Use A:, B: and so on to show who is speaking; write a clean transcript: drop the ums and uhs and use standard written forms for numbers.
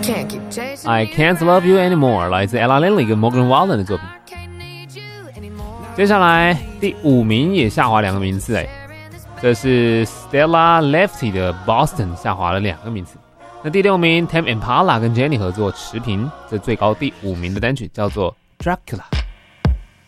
A: I Can't Love You Anymore 来自 Ella Lindley 跟 Morgan Wallen 的作品。接下来第5名也下滑2个名次这是 Stella Lefty 的 Boston 下滑了2个名次。那第6名 Tame Impala 跟 Jenny 合作持平，这最高第5名的单曲叫做 Dracula。